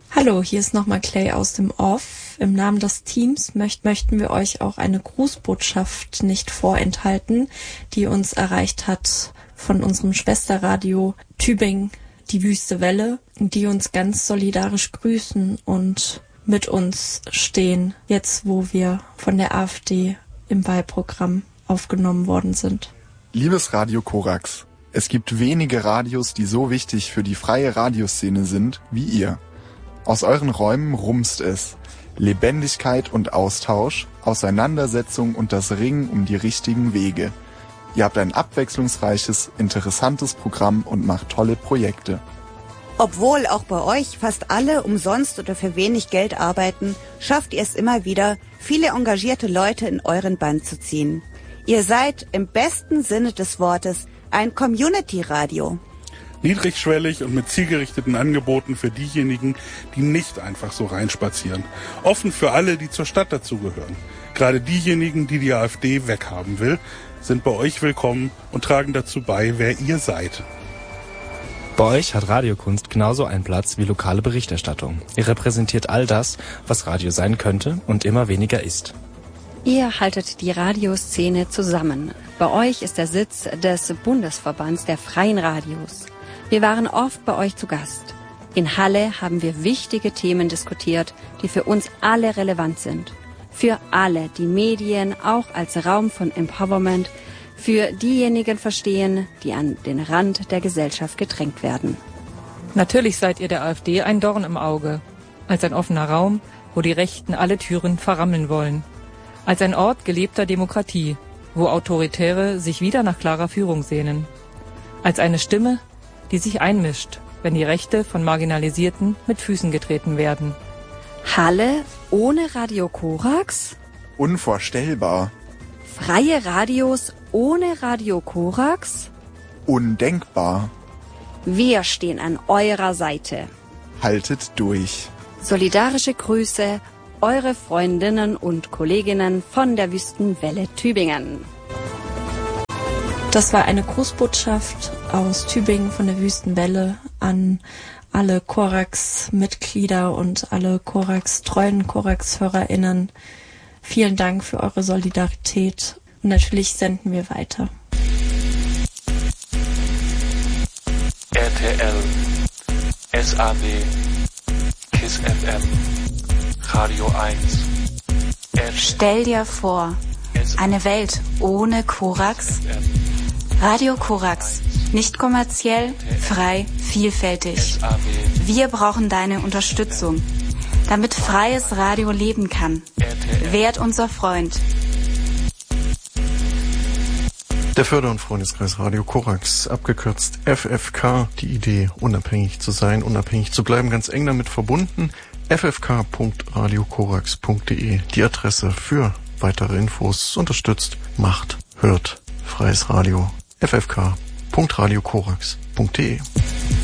Hallo, hier ist nochmal Clay aus dem Off. Im Namen des Teams möchten wir euch auch eine Grußbotschaft nicht vorenthalten, die uns erreicht hat von unserem Schwesterradio Tübingen, die Wüste Welle, die uns ganz solidarisch grüßen und mit uns stehen, jetzt wo wir von der AfD im Wahlprogramm aufgenommen worden sind. Liebes Radio Korax, es gibt wenige Radios, die so wichtig für die freie Radioszene sind wie ihr. Aus euren Räumen rumst es. Lebendigkeit und Austausch, Auseinandersetzung und das Ringen um die richtigen Wege. Ihr habt ein abwechslungsreiches, interessantes Programm und macht tolle Projekte. Obwohl auch bei euch fast alle umsonst oder für wenig Geld arbeiten, schafft ihr es immer wieder, viele engagierte Leute in euren Bann zu ziehen. Ihr seid im besten Sinne des Wortes ein Community-Radio. Niedrigschwellig und mit zielgerichteten Angeboten für diejenigen, die nicht einfach so reinspazieren. Offen für alle, die zur Stadt dazugehören. Gerade diejenigen, die die AfD weghaben will, sind bei euch willkommen und tragen dazu bei, wer ihr seid. Bei euch hat Radiokunst genauso einen Platz wie lokale Berichterstattung. Ihr repräsentiert all das, was Radio sein könnte und immer weniger ist. Ihr haltet die Radioszene zusammen. Bei euch ist der Sitz des Bundesverbands der Freien Radios. Wir waren oft bei euch zu Gast. In Halle haben wir wichtige Themen diskutiert, die für uns alle relevant sind. Für alle, die Medien auch als Raum von Empowerment für diejenigen verstehen, die an den Rand der Gesellschaft gedrängt werden. Natürlich seid ihr der AfD ein Dorn im Auge. Als ein offener Raum, wo die Rechten alle Türen verrammeln wollen. Als ein Ort gelebter Demokratie, wo Autoritäre sich wieder nach klarer Führung sehnen. Als eine Stimme, die sich einmischt, wenn die Rechte von Marginalisierten mit Füßen getreten werden. Halle ohne Radio Korax? Unvorstellbar. Freie Radios ohne Radio Korax? Undenkbar. Wir stehen an eurer Seite. Haltet durch. Solidarische Grüße, eure Freundinnen und Kolleginnen von der Wüstenwelle Tübingen. Das war eine Grußbotschaft aus Tübingen von der Wüstenwelle an alle Korax-Mitglieder und alle treuen Korax-HörerInnen. Vielen Dank für eure Solidarität und natürlich senden wir weiter. RTL, SAB, KISS FM, Radio 1. Stell dir vor, eine Welt ohne Korax? Radio Korax. Nicht kommerziell, frei, vielfältig. Wir brauchen deine Unterstützung, damit freies Radio leben kann. Werd unser Freund. Der Förder- und Freundeskreis Radio Korax, abgekürzt FFK, die Idee, unabhängig zu sein, unabhängig zu bleiben, ganz eng damit verbunden. ffk.radiokorax.de, die Adresse für weitere Infos, unterstützt, macht, hört, freies Radio, ffk.radiokorax.de.